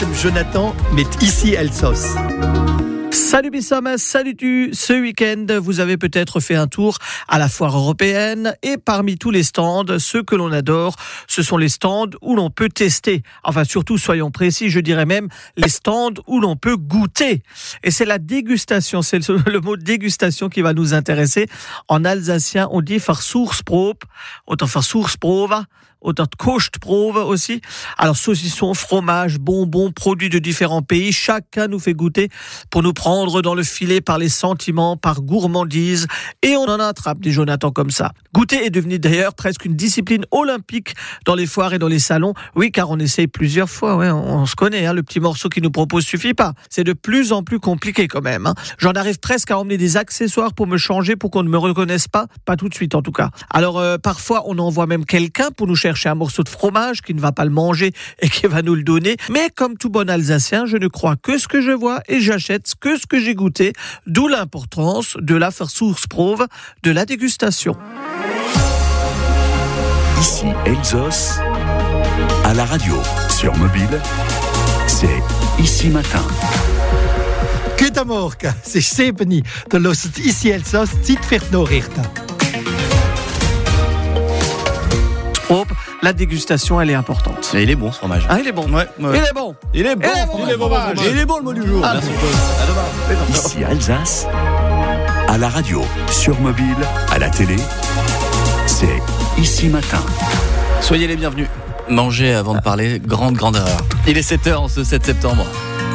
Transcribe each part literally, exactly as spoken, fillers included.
Jonathan, mais ici Elsos. Salut Bissam, salut tu. Ce week-end, vous avez peut-être fait un tour à la foire européenne et parmi tous les stands, ceux que l'on adore, ce sont les stands où l'on peut tester. Enfin, surtout, soyons précis, je dirais même les stands où l'on peut goûter. Et c'est la dégustation, c'est le, le mot dégustation qui va nous intéresser. En alsacien, on dit Versuchsprobe, autant Versuchsprobe, autant Kostprobe aussi. Alors, saucisson, fromage, bonbons, produits de différents pays, chacun nous fait goûter pour nous prendre dans le filet par les sentiments, par gourmandise, et on en attrape des Jonathan comme ça. Goûter est devenu d'ailleurs presque une discipline olympique dans les foires et dans les salons. Oui, car on essaye plusieurs fois, ouais, on, on se connaît, hein, le petit morceau qui nous propose suffit pas. C'est de plus en plus compliqué quand même. Hein. J'en arrive presque à emmener des accessoires pour me changer, pour qu'on ne me reconnaisse pas, pas tout de suite en tout cas. Alors euh, parfois on envoie même quelqu'un pour nous chercher un morceau de fromage qui ne va pas le manger et qui va nous le donner. Mais comme tout bon Alsacien, je ne crois que ce que je vois et j'achète que ce que j'ai goûté, d'où l'importance de la Versuchsprobe, de la dégustation. Ici Elsos, à la radio, sur mobile, c'est Ici Matin. Goedemorgen, c'est Sebeni, de los Ici Elsos, Zeit für Nachrichten. La dégustation, elle est importante. Et il est bon ce fromage. Ah, il est bon. Ouais, ouais. Il est bon. Il est bon. Il est bon. Il est bon. Et il est bon le mot du jour. Ah, Merci. À demain. Ici Alsace, à la radio, sur mobile, à la télé, c'est Ici Matin. Soyez les bienvenus. Manger avant de parler, grande, grande erreur. Il est sept heures ce sept septembre.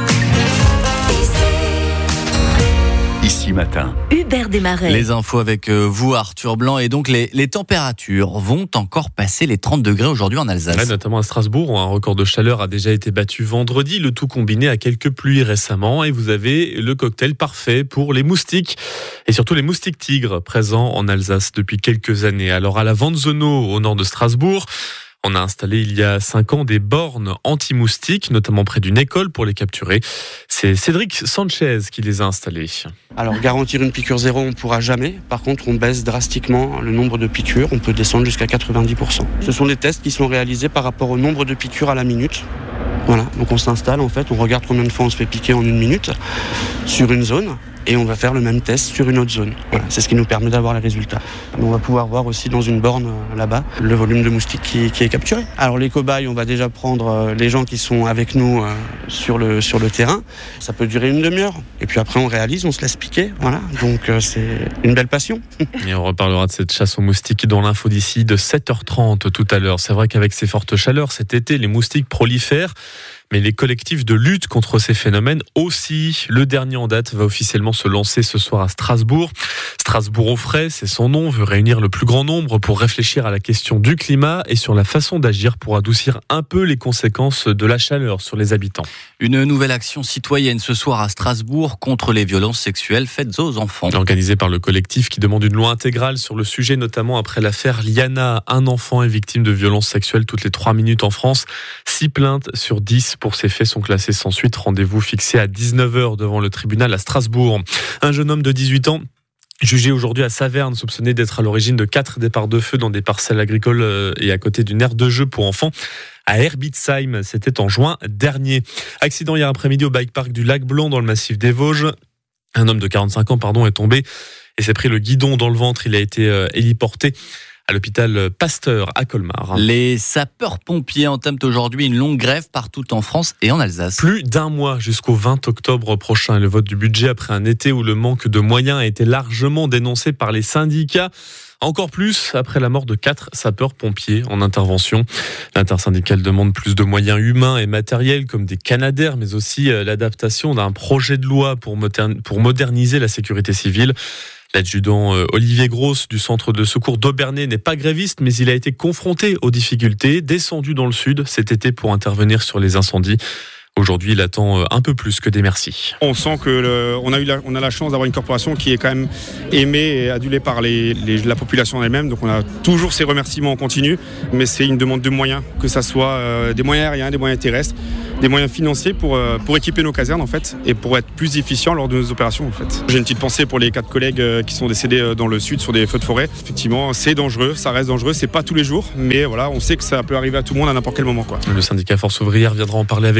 Ici Matin. Hubert Desmarais. Les infos avec vous, Arthur Blanc. Et donc, les, les températures vont encore passer les trente degrés aujourd'hui en Alsace. Ouais, notamment à Strasbourg, où un record de chaleur a déjà été battu vendredi. Le tout combiné à quelques pluies récemment. Et vous avez le cocktail parfait pour les moustiques. Et surtout les moustiques tigres présents en Alsace depuis quelques années. Alors, à la Vanzeno, au nord de Strasbourg, on a installé il y a cinq ans des bornes anti-moustiques, notamment près d'une école pour les capturer. C'est Cédric Sanchez qui les a installées. Alors garantir une piqûre zéro, on ne pourra jamais. Par contre, on baisse drastiquement le nombre de piqûres. On peut descendre jusqu'à quatre-vingt-dix pour cent. Ce sont des tests qui sont réalisés par rapport au nombre de piqûres à la minute. Voilà, donc on s'installe en fait, on regarde combien de fois on se fait piquer en une minute sur une zone. Et on va faire le même test sur une autre zone. Voilà, c'est ce qui nous permet d'avoir les résultats. Mais on va pouvoir voir aussi dans une borne euh, là-bas le volume de moustiques qui, qui est capturé. Alors les cobayes, on va déjà prendre euh, les gens qui sont avec nous euh, sur, le, sur le terrain. Ça peut durer une demi-heure. Et puis après on réalise, on se laisse piquer. Voilà, donc euh, c'est une belle passion. Et on reparlera de cette chasse aux moustiques dans l'info d'ici de sept heures trente tout à l'heure. C'est vrai qu'avec ces fortes chaleurs cet été, les moustiques prolifèrent. Mais les collectifs de lutte contre ces phénomènes aussi. Le dernier en date va officiellement se lancer ce soir à Strasbourg. Strasbourg au frais, c'est son nom, veut réunir le plus grand nombre pour réfléchir à la question du climat et sur la façon d'agir pour adoucir un peu les conséquences de la chaleur sur les habitants. Une nouvelle action citoyenne ce soir à Strasbourg contre les violences sexuelles faites aux enfants. Organisée par le collectif qui demande une loi intégrale sur le sujet, notamment après l'affaire Liana. Un enfant est victime de violences sexuelles toutes les trois minutes en France. Six plaintes sur dix pour ces faits sont classées sans suite. Rendez-vous fixé à dix-neuf heures devant le tribunal à Strasbourg. Un jeune homme de dix-huit ans jugé aujourd'hui à Saverne, soupçonné d'être à l'origine de quatre départs de feu dans des parcelles agricoles et à côté d'une aire de jeu pour enfants à Herbitsheim. C'était en juin dernier. Accident hier après-midi au bike park du Lac Blanc dans le massif des Vosges. Un homme de quarante-cinq ans pardon, est tombé et s'est pris le guidon dans le ventre. Il a été euh, héliporté à l'hôpital Pasteur à Colmar. Les sapeurs-pompiers entament aujourd'hui une longue grève partout en France et en Alsace. Plus d'un mois jusqu'au vingt octobre prochain. Le vote du budget après un été où le manque de moyens a été largement dénoncé par les syndicats. Encore plus après la mort de quatre sapeurs-pompiers en intervention. L'intersyndicale demande plus de moyens humains et matériels comme des canadaires, mais aussi l'adaptation d'un projet de loi pour moderniser la sécurité civile. L'adjudant Olivier Grosse du centre de secours d'Aubernay n'est pas gréviste, mais il a été confronté aux difficultés, descendu dans le sud cet été pour intervenir sur les incendies. Aujourd'hui, il attend un peu plus que des merci. On sent que le, on a eu la, on a la chance d'avoir une corporation qui est quand même aimée et adulée par les, les, la population elle-même. Donc on a toujours ces remerciements en continu, mais c'est une demande de moyens, que ça soit euh, des moyens aériens, des moyens terrestres, des moyens financiers pour, euh, pour équiper nos casernes en fait, et pour être plus efficients lors de nos opérations en fait. J'ai une petite pensée pour les quatre collègues euh, qui sont décédés dans le sud sur des feux de forêt. Effectivement, c'est dangereux, ça reste dangereux, c'est pas tous les jours, mais voilà, on sait que ça peut arriver à tout le monde à n'importe quel moment, quoi. Le syndicat Force ouvrière viendra en parler avec nous à sept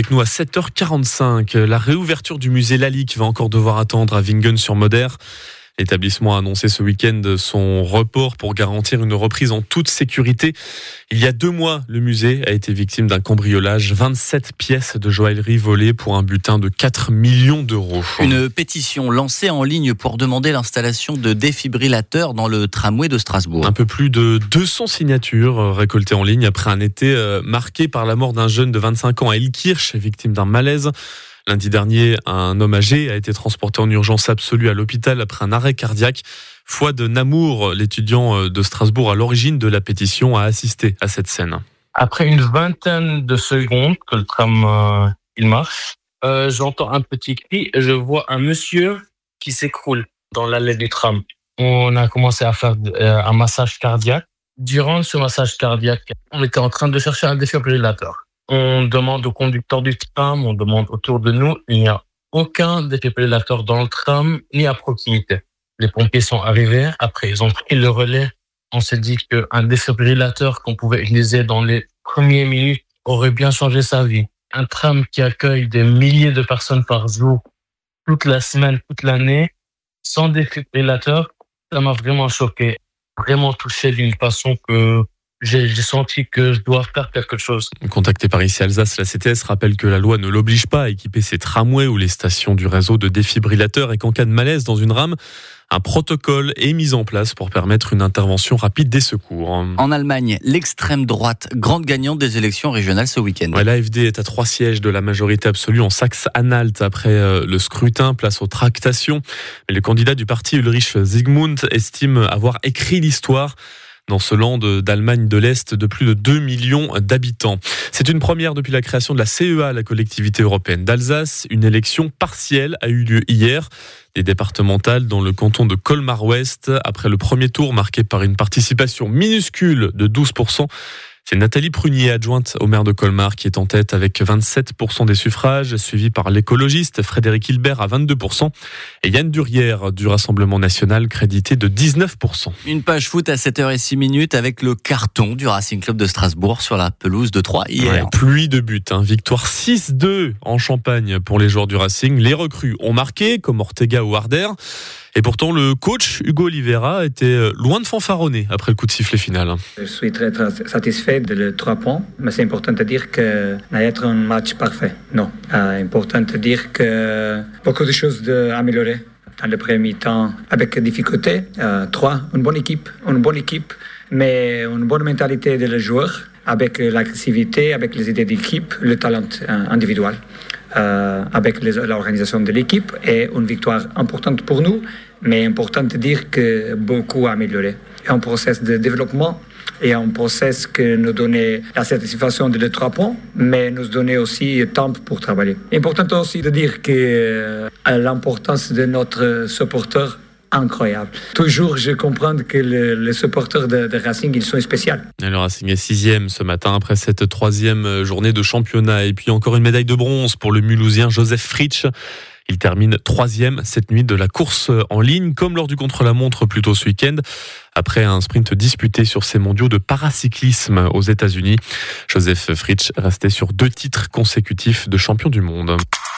sept heures quarante-cinq. La réouverture du musée Lalique va encore devoir attendre à Wingen-sur-Moder. L'établissement a annoncé ce week-end son report pour garantir une reprise en toute sécurité. Il y a deux mois, le musée a été victime d'un cambriolage. vingt-sept pièces de joaillerie volées pour un butin de quatre millions d'euros. Une pétition lancée en ligne pour demander l'installation de défibrillateurs dans le tramway de Strasbourg. Un peu plus de deux cents signatures récoltées en ligne après un été marqué par la mort d'un jeune de vingt-cinq ans à Illkirch, victime d'un malaise. Lundi dernier, un homme âgé a été transporté en urgence absolue à l'hôpital après un arrêt cardiaque. Fouad Namour, l'étudiant de Strasbourg à l'origine de la pétition, a assisté à cette scène. Après une vingtaine de secondes que le tram euh, il marche, euh, j'entends un petit cri et je vois un monsieur qui s'écroule dans l'allée du tram. On a commencé à faire euh, un massage cardiaque. Durant ce massage cardiaque, on était en train de chercher un défibrillateur. On demande au conducteur du tram, on demande autour de nous, il n'y a aucun défibrillateur dans le tram, ni à proximité. Les pompiers sont arrivés, après ils ont pris le relais. On s'est dit qu'un défibrillateur qu'on pouvait utiliser dans les premières minutes aurait bien changé sa vie. Un tram qui accueille des milliers de personnes par jour, toute la semaine, toute l'année, sans défibrillateur, ça m'a vraiment choqué, vraiment touché d'une façon que J'ai, j'ai senti que je dois faire quelque chose. Contacté par Ici Alsace, la C T S rappelle que la loi ne l'oblige pas à équiper ses tramways ou les stations du réseau de défibrillateurs et qu'en cas de malaise dans une rame, un protocole est mis en place pour permettre une intervention rapide des secours. En Allemagne, l'extrême droite, grande gagnante des élections régionales ce week-end. Ouais, l'A F D est à trois sièges de la majorité absolue en Saxe-Anhalt après euh, le scrutin, place aux tractations. Mais le candidat du parti Ulrich Zygmunt estime avoir écrit l'histoire dans ce land d'Allemagne de l'Est de plus de deux millions d'habitants. C'est une première depuis la création de la C E A, la collectivité européenne d'Alsace. Une élection partielle a eu lieu hier. Des départementales dans le canton de Colmar-Ouest. Après le premier tour marqué par une participation minuscule de douze pour cent, c'est Nathalie Prunier, adjointe au maire de Colmar, qui est en tête avec vingt-sept pour cent des suffrages, suivi par l'écologiste Frédéric Hilbert à vingt-deux pour cent et Yann Durière du Rassemblement National crédité de dix-neuf pour cent. Une page foot à sept heures six avec le carton du Racing Club de Strasbourg sur la pelouse de Troyes hier. Ouais, pluie de buts, hein. Victoire six deux en Champagne pour les joueurs du Racing. Les recrues ont marqué, comme Ortega ou Harder. Et pourtant, le coach Hugo Oliveira était loin de fanfaronner après le coup de sifflet final. Je suis très, très satisfait de les trois points, mais c'est important de dire que n'a pas un match parfait. Non, c'est important de dire que beaucoup de choses à améliorer. Dans le premier temps, avec difficulté, euh, trois, une bonne équipe, une bonne équipe, mais une bonne mentalité des joueurs, avec l'agressivité, avec les idées d'équipe, le talent euh, individuel. Euh, avec les, l'organisation de l'équipe et une victoire importante pour nous, mais important de dire que beaucoup a amélioré. Et un process de développement et un process qui nous donnait la satisfaction de les trois points, mais nous donnait aussi temps pour travailler. Important aussi de dire que euh, l'importance de notre supporter incroyable. Toujours, je comprends que le, les supporters de, de Racing, ils sont spéciaux. Le Racing est sixième ce matin après cette troisième journée de championnat. Et puis encore une médaille de bronze pour le Mulhousien Joseph Fritsch. Il termine troisième cette nuit de la course en ligne, comme lors du contre-la-montre plus tôt ce week-end, après un sprint disputé sur ces mondiaux de paracyclisme aux États-Unis. Joseph Fritsch restait sur deux titres consécutifs de champion du monde.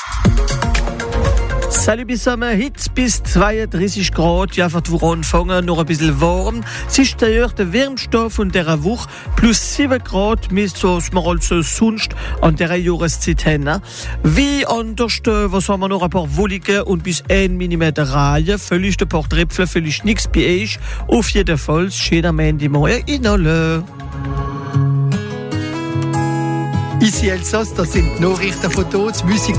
Salut zusammen, heute bis zweiunddreißig Grad, ja, für die Woche anfangen, noch ein bisschen warm. Es ist der erste Wärmstoff von dieser Woche, plus sieben Grad, misst so, was wir also sonst an dieser Jahreszeit haben. Wie anders, was haben wir noch, ein paar Wolken und bis ein Millimeter Reihe, vielleicht ein paar Tröpfchen, vielleicht nichts bei euch. Auf jeden Fall, schöner Montagmorgen in alle. Ici Alsace, das sind Nachrichtenfotos, Musik.